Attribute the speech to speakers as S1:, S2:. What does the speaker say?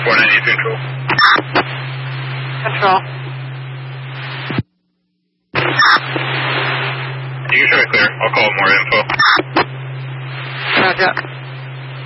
S1: 498 Control.
S2: Control.
S1: You can show me clear. I'll call more info.
S2: Roger.